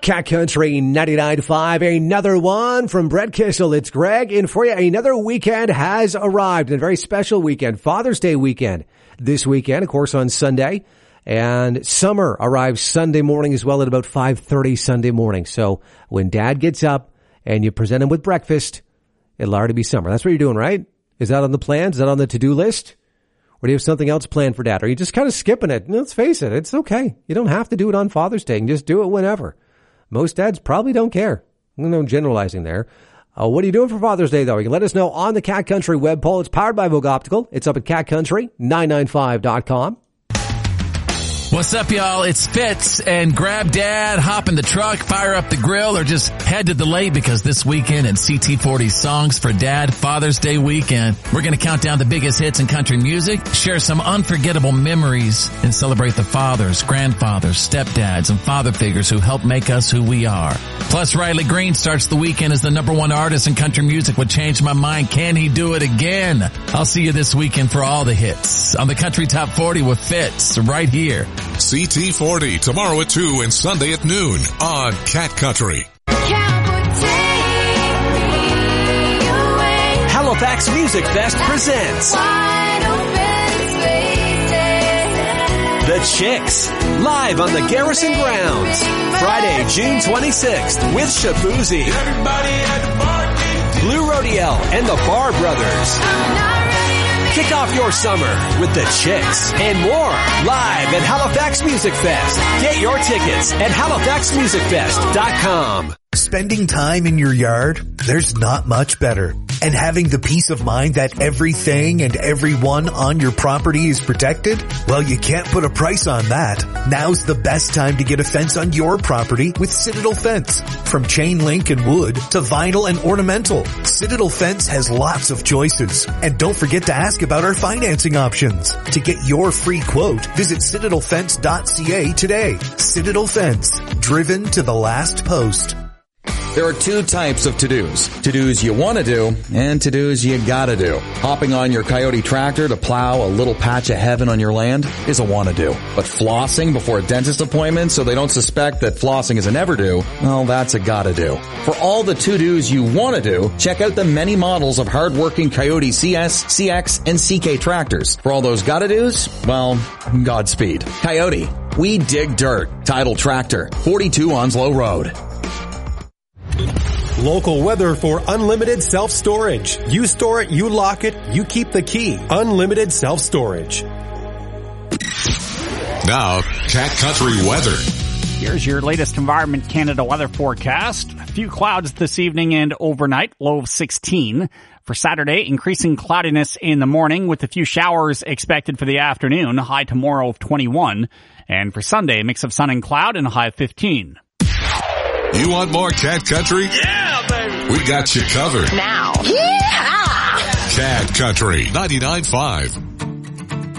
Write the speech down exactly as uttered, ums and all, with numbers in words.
Cat Country ninety-nine point five, another one from Brett Kissel. It's Greg, and for you, another weekend has arrived, a very special weekend, Father's Day weekend this weekend, of course, on Sunday. And summer arrives Sunday morning as well at about five thirty Sunday morning. So when Dad gets up and you present him with breakfast, it'll already be summer. That's what you're doing, right? Is that on the plans? Is that on the to-do list? Or do you have something else planned for Dad? Or are you just kind of skipping it? Let's face it, it's okay. You don't have to do it on Father's Day. You can just do it whenever. Most dads probably don't care. No generalizing there. Uh, what are you doing for Father's Day, though? You can let us know on the Cat Country web poll. It's powered by Vogue Optical. It's up at cat country nine nine five dot com. What's up, y'all? It's Fitz, and grab Dad, hop in the truck, fire up the grill, or just head to the lake, because this weekend in C T forty Songs for Dad Father's Day weekend, we're going to count down the biggest hits in country music, share some unforgettable memories, and celebrate the fathers, grandfathers, stepdads, and father figures who help make us who we are. Plus, Riley Green starts the weekend as the number one artist in country music with Change My Mind. Can he do it again? I'll see you this weekend for all the hits on the Country Top forty with Fitz right here. C T forty tomorrow at two and Sunday at noon on Cat Country. Halifax Music Fest presents The Chicks, live on the Garrison Grounds, Friday, June twenty-sixth, with Shabuzi, Blue Rodiel, and the Bar Brothers. Kick off your summer with The Chicks and more live at Halifax Music Fest. Get your tickets at halifax music fest dot com. Spending time in your yard, there's not much better. And having the peace of mind that everything and everyone on your property is protected? Well, you can't put a price on that. Now's the best time to get a fence on your property with Citadel Fence. From chain link and wood to vinyl and ornamental, Citadel Fence has lots of choices. And don't forget to ask about our financing options. To get your free quote, visit citadel fence dot c a today. Citadel Fence, driven to the last post. There are two types of to-dos. To-dos you want to do and to-dos you gotta do. Hopping on your Coyote tractor to plow a little patch of heaven on your land is a want to do. But flossing before a dentist appointment so they don't suspect that flossing is a never do, well, that's a gotta do. For all the to-dos you want to do, check out the many models of hard-working Coyote C S, C X, and C K tractors. For all those gotta do's, well, Godspeed. Coyote, we dig dirt. Tidal Tractor, forty-two Onslow Road. Local weather for unlimited self-storage. You store it, you lock it, you keep the key. Unlimited self-storage. Now, Cat Country weather. Here's your latest Environment Canada weather forecast. A few clouds this evening and overnight, low of sixteen. For Saturday, increasing cloudiness in the morning with a few showers expected for the afternoon, high tomorrow of twenty-one. And for Sunday, a mix of sun and cloud and a high of fifteen. You want more Cat Country? Yeah, baby! We got you covered. Now. Yeah! Cat Country ninety-nine point five.